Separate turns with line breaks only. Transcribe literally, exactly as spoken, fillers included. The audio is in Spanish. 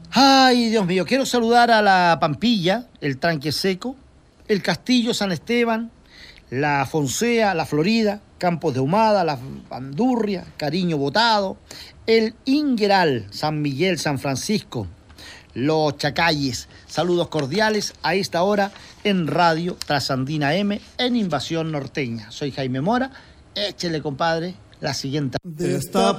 Ay, Dios mío, quiero saludar a la Pampilla, el Tranque Seco, el Castillo San Esteban, la Fonsea, la Florida, Campos de Humada, la Bandurria, Cariño Botado, el Ingueral, San Miguel, San Francisco, los Chacalles. Saludos cordiales a esta hora en Radio Trasandina M en Invasión Norteña. Soy Jaime Mora. Échele, compadre, la siguiente.
De esta